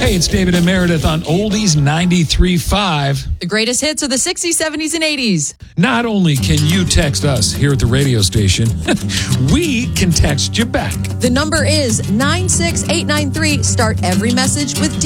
Hey, it's David and Meredith on Oldies 93.5. The greatest hits of the 60s, 70s, and 80s. Not only can you text us here at the radio station, we can text you back. The number is 96893. Start every message with